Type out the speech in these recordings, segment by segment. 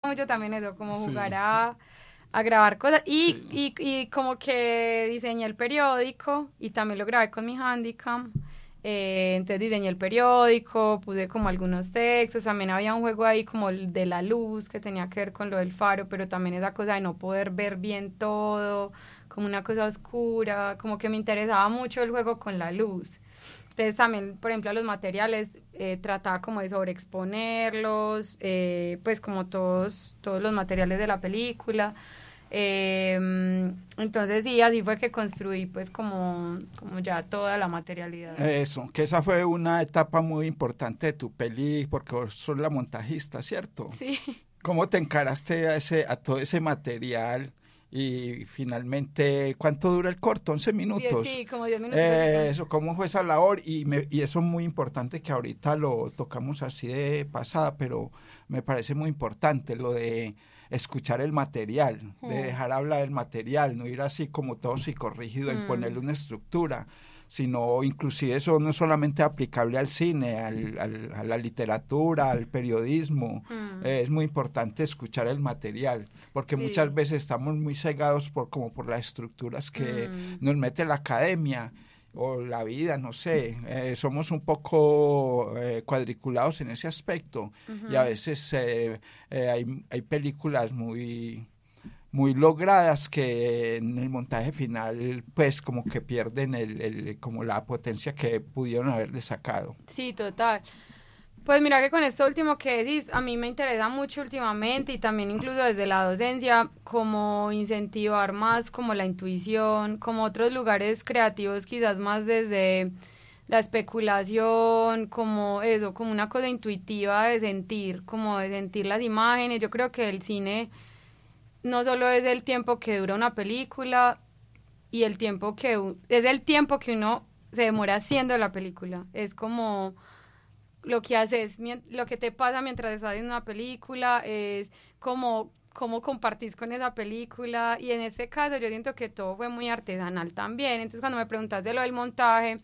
mucho también eso, como Sí. jugar a grabar cosas Sí. y como que diseñé el periódico y también lo grabé con mi Handycam. Entonces diseñé el periódico, puse como algunos textos, también había un juego ahí como el de la luz que tenía que ver con lo del faro, pero también esa cosa de no poder ver bien todo, como una cosa oscura, como que me interesaba mucho el juego con la luz. Entonces también, por ejemplo, a los materiales trataba como de sobreexponerlos, pues como todos los materiales de la película. Entonces sí, así fue que construí pues como ya toda la materialidad. Eso, que esa fue una etapa muy importante de tu peli, porque vos sos la montajista, ¿cierto? Sí. ¿Cómo te encaraste a todo ese material? Y finalmente, ¿cuánto dura el corto? 11 minutos. Sí, como 10 minutos. Ahorita. Eso, ¿cómo fue esa labor? Y eso es muy importante que ahorita lo tocamos así de pasada, pero me parece muy importante lo de escuchar el material, de dejar hablar el material, no ir así como todo psicorrígido en ponerle una estructura, sino inclusive eso no es solamente aplicable al cine, a la literatura, al periodismo. Es muy importante escuchar el material, porque Sí. muchas veces estamos muy cegados como por las estructuras que nos mete la academia o la vida, no sé, somos un poco cuadriculados en ese aspecto y a veces hay películas muy logradas que en el montaje final pues como que pierden como la potencia que pudieron haberle sacado. Sí, total. Pues mira que con esto último que decís, a mí me interesa mucho últimamente y también incluso desde la docencia, como incentivar más como la intuición, como otros lugares creativos quizás más desde la especulación, como eso, como una cosa intuitiva de sentir, como de sentir las imágenes. Yo creo que el cine no solo es el tiempo que dura una película y el tiempo es el tiempo que uno se demora haciendo la película, es como lo que haces, lo que te pasa mientras estás en una película, es como cómo compartís con esa película, y en este caso yo siento que todo fue muy artesanal también. Entonces cuando me preguntas de lo del montaje,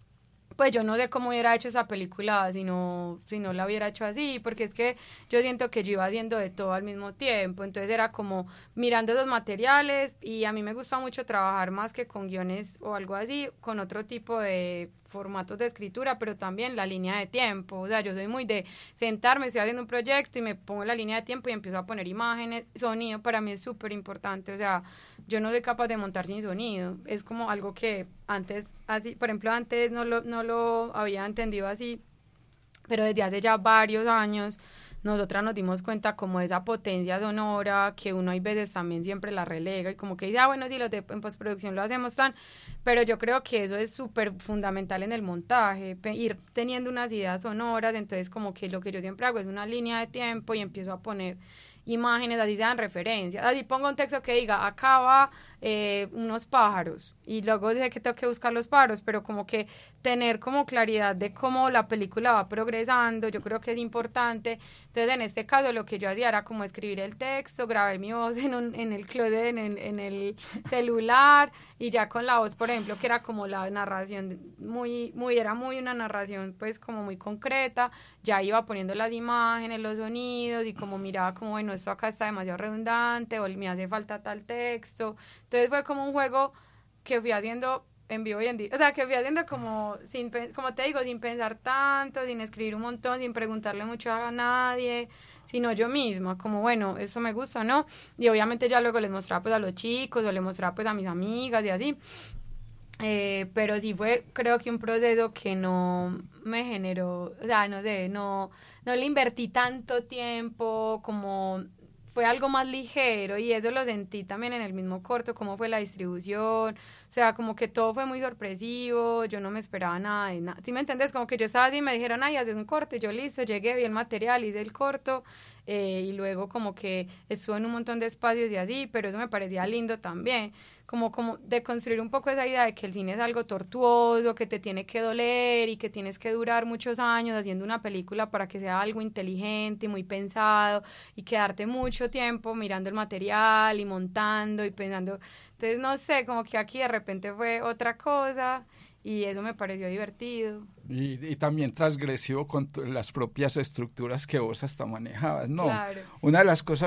pues yo no sé cómo hubiera hecho esa película si no la hubiera hecho así, porque es que yo siento que yo iba haciendo de todo al mismo tiempo, entonces era como mirando los materiales, y a mí me gusta mucho trabajar más que con guiones o algo así, con otro tipo de formatos de escritura, pero también la línea de tiempo. O sea, yo soy muy de sentarme, estoy haciendo un proyecto y me pongo la línea de tiempo y empiezo a poner imágenes, sonido para mí es súper importante. O sea, yo no soy capaz de montar sin sonido, es como algo que antes, así, por ejemplo, antes no lo había entendido así, pero desde hace ya varios años nosotras nos dimos cuenta como de esa potencia sonora que uno hay veces también siempre la relega y como que dice, bueno, sí, los de en postproducción lo hacemos tan, pero yo creo que eso es súper fundamental en el montaje, ir teniendo unas ideas sonoras. Entonces como que lo que yo siempre hago es una línea de tiempo y empiezo a poner imágenes, así sean referencias, así pongo un texto que diga, acá va unos pájaros, y luego sé que tengo que buscar los pájaros, pero como que tener como claridad de cómo la película va progresando, yo creo que es importante. Entonces en este caso lo que yo hacía era como escribir el texto, grabé mi voz en el closet, en el celular, y ya con la voz, por ejemplo, que era como la narración era muy una narración pues como muy concreta, ya iba poniendo las imágenes, los sonidos, y como miraba como, bueno, esto acá está demasiado redundante, o me hace falta tal texto. Entonces fue como un juego que fui haciendo en vivo y en directo, o sea, que fui haciendo como, como te digo, sin pensar tanto, sin escribir un montón, sin preguntarle mucho a nadie, sino yo misma, como, bueno, eso me gusta, ¿no? Y obviamente ya luego les mostraba pues a los chicos, o les mostraba pues a mis amigas y así. Pero sí fue, creo que un proceso que no me generó, o sea, no sé, no le invertí tanto tiempo, como fue algo más ligero, y eso lo sentí también en el mismo corto, cómo fue la distribución. O sea, como que todo fue muy sorpresivo, yo no me esperaba nada de nada, ¿sí me entendés? Como que yo estaba así, me dijeron, ay, haces un corto, y yo listo, llegué, vi el material, hice el corto, y luego como que estuve en un montón de espacios y así, pero eso me parecía lindo también, como de construir un poco esa idea de que el cine es algo tortuoso, que te tiene que doler y que tienes que durar muchos años haciendo una película para que sea algo inteligente y muy pensado, y quedarte mucho tiempo mirando el material y montando y pensando. Entonces, no sé, como que aquí de repente fue otra cosa y eso me pareció divertido. Y también transgresivo con las propias estructuras que vos hasta manejabas, ¿no? Claro. Una de las cosas